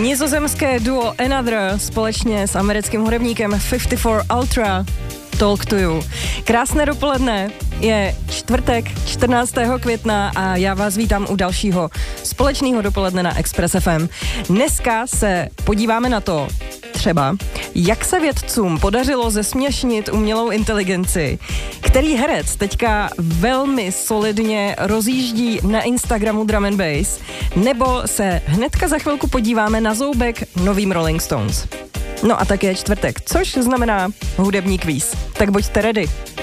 Nizozemské duo Another společně s americkým hudebníkem 54 Ultra Talk to You. Krásné dopoledne, je čtvrtek 14. května a já vás vítám u dalšího společného dopoledne na Express FM. Dneska se podíváme na to, třeba, jak se vědcům podařilo zesměšnit umělou inteligenci, který herec teďka velmi solidně rozjíždí na Instagramu Drum and Bass, nebo se hnedka za chvilku podíváme na zoubek novým Rolling Stones. No a také je čtvrtek, což znamená hudební kvíz. Tak buďte ready.